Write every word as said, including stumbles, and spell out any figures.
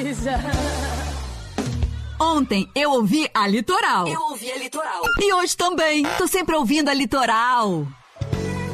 Isa. Ontem eu ouvi a Litoral. Eu ouvi a Litoral. E hoje também. Tô sempre ouvindo a Litoral.